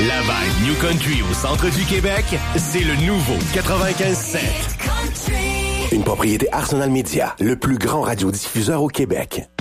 La vibe New Country au centre du Québec, c'est le nouveau 95.7. Une propriété Arsenal Media, le plus grand radiodiffuseur au Québec.